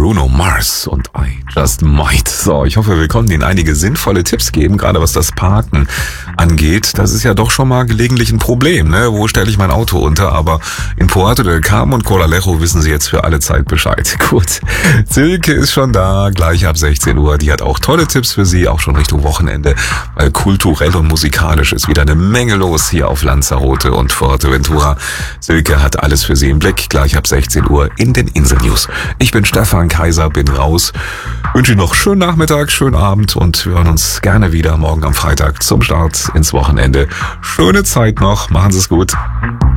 Bruno Mars und I Just Might. So, ich hoffe, wir konnten Ihnen einige sinnvolle Tipps geben, gerade was das Parken angeht. Das ist ja doch schon mal gelegentlich ein Problem, ne? Wo stelle ich mein Auto unter? Aber in Puerto del Carmen und Coralejo wissen Sie jetzt für alle Zeit Bescheid. Gut, Silke ist schon da, gleich ab 16 Uhr. Die hat auch tolle Tipps für Sie, auch schon Richtung Wochenende, weil kulturell und musikalisch ist wieder eine Menge los hier auf Lanzarote und Fuerteventura. Silke hat alles für Sie im Blick, gleich ab 16 Uhr in den Inselnews. Ich bin Stefan Kaiser, bin raus. Wünsche Ihnen noch schönen Nachmittag, schönen Abend und wir hören uns gerne wieder morgen am Freitag zum Start ins Wochenende. Schöne Zeit noch, machen Sie es gut.